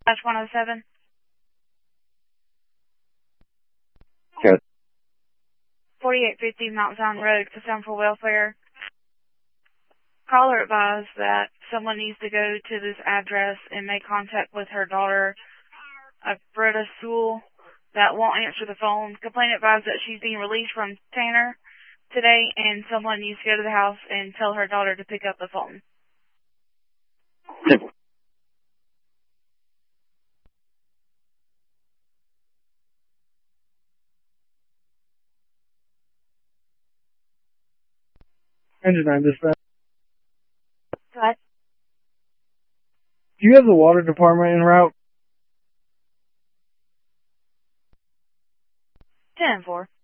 107. Okay. 4850 Mount Zion Road, Concern for Welfare. Caller advised that someone needs to go to this address and make contact with her daughter, Britta Sewell, that won't answer the phone. Complainant advised that she's being released from Tanner today, and someone needs to go to the house and tell her daughter to pick up the phone. Engine 9 dispatch. Go ahead. Do you have the water department en route? 10-4.